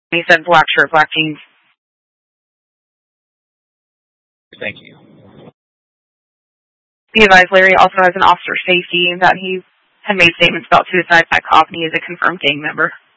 He said black shirt, black jeans. Thank you. Be advised, Larry also has an officer safety that he had made statements about suicide by cop, and he is a confirmed gang member.